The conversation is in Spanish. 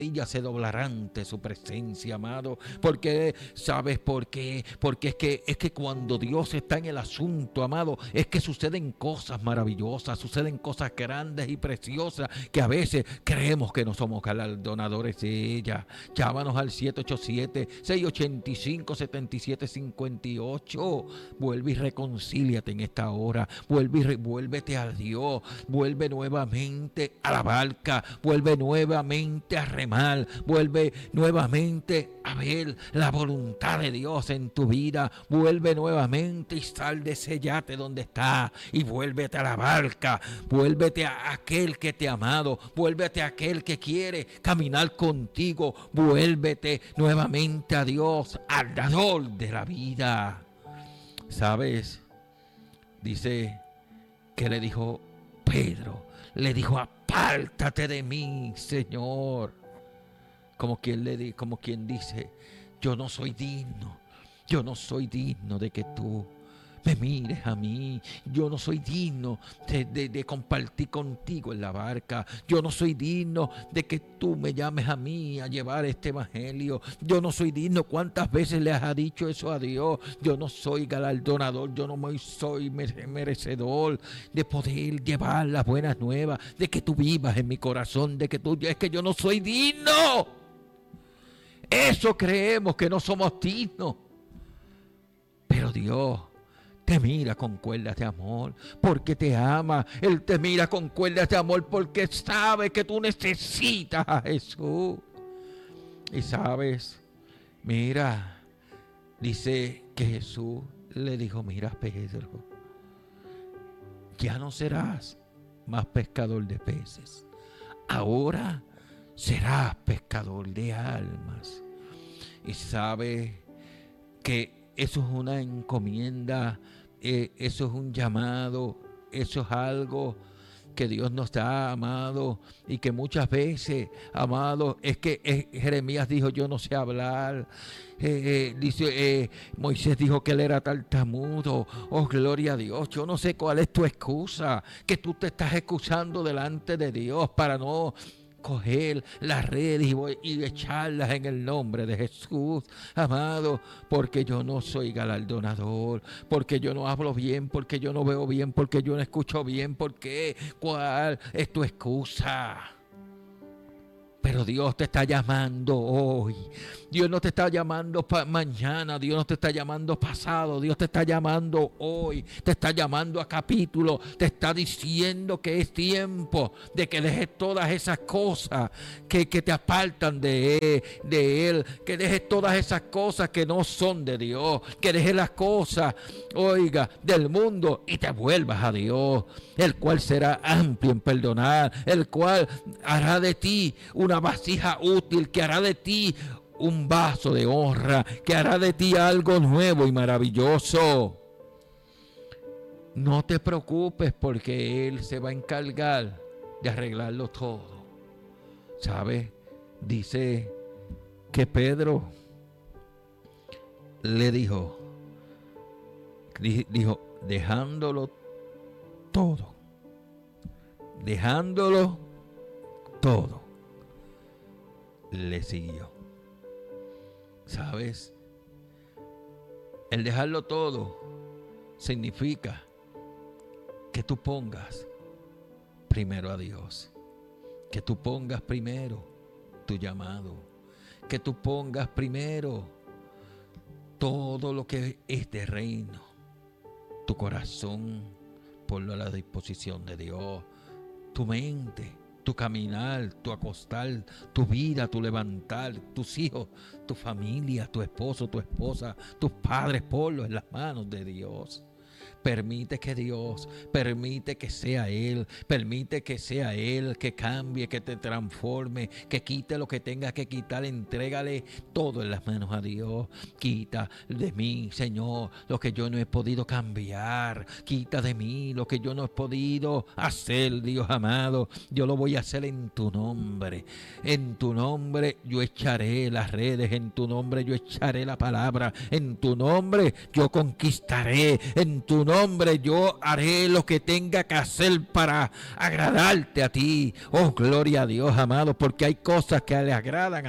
rodillas se doblarán ante su presencia, amado. Porque, ¿sabes por qué? Porque es que cuando Dios está en el asunto, amado, es que suceden cosas maravillosas, suceden cosas grandes y preciosas que a veces creemos que no somos galardonadores de ella. Llámanos al 787-685-7758. Vuelve y reconcíliate en esta hora. Vuélvete a Dios. Vuelve nuevamente a la barca. Vuelve nuevamente a remar. Vuelve nuevamente a ver la voluntad de Dios en tu vida. Vuelve nuevamente y sal de ese yate donde está y vuélvete a la barca. Vuélvete a aquel que te ha amado. Vuélvete a aquel que quiere caminar contigo. Vuélvete nuevamente a Dios, al dador de la vida. ¿Sabes? Dice que le dijo Pedro, le dijo: apártate de mí, Señor. Como quien dice: yo no soy digno de que tú me mires a mí. Yo no soy digno de compartir contigo en la barca. Yo no soy digno de que tú me llames a mí a llevar este evangelio. Yo no soy digno. ¿Cuántas veces le has dicho eso a Dios? Yo no soy galardonador, yo no soy merecedor de poder llevar las buenas nuevas, de que tú vivas en mi corazón, es que yo no soy digno. Eso creemos, que no somos dignos. Pero Dios te mira con cuerdas de amor porque te ama. Él te mira con cuerdas de amor porque sabe que tú necesitas a Jesús. Y sabes, mira, dice que Jesús le dijo: mira, Pedro, ya no serás más pescador de peces. Ahora serás pescador de almas. Y sabes que eso es una encomienda, eso es un llamado, eso es algo que Dios nos da, amado, y que muchas veces, amado, es que Jeremías dijo: yo no sé hablar. Moisés dijo que él era tartamudo. Oh, gloria a Dios. Yo no sé cuál es tu excusa, que tú te estás excusando delante de Dios para no coger las redes y echarlas en el nombre de Jesús, amado, porque yo no soy galardonador, porque yo no hablo bien, porque yo no veo bien, porque yo no escucho bien. Porque ¿cuál es tu excusa? Pero Dios te está llamando hoy. Dios no te está llamando mañana. Dios no te está llamando pasado. Dios te está llamando hoy. Te está llamando a capítulo. Te está diciendo que es tiempo de que dejes todas esas cosas que te apartan de Él. Que dejes todas esas cosas que no son de Dios. Que dejes las cosas, oiga, del mundo y te vuelvas a Dios. El cual será amplio en perdonar. El cual hará de ti una vasija útil, que hará de ti un vaso de honra, que hará de ti algo nuevo y maravilloso. No te preocupes, porque Él se va a encargar de arreglarlo todo. ¿Sabes? Dice que Pedro le dijo, dejándolo todo, le siguió. ¿Sabes? El dejarlo todo significa que tú pongas primero a Dios, que tú pongas primero tu llamado, que tú pongas primero todo lo que es de reino, tu corazón, ponlo a la disposición de Dios, tu mente, tu caminar, tu acostar, tu vida, tu levantar, tus hijos, tu familia, tu esposo, tu esposa, tus padres, ponlo en las manos de Dios. Permite que sea Él, permite que sea Él, que cambie, que te transforme, que quite lo que tenga que quitar. Entrégale todo en las manos a Dios. Quita de mí, Señor, lo que yo no he podido cambiar. Quita de mí lo que yo no he podido hacer, Dios amado. Yo lo voy a hacer en tu nombre. En tu nombre yo echaré las redes, en tu nombre yo echaré la palabra, en tu nombre yo conquistaré, en tu nombre nombre yo haré lo que tenga que hacer para agradarte a ti. Oh, gloria a Dios, amado, porque hay cosas que le agradan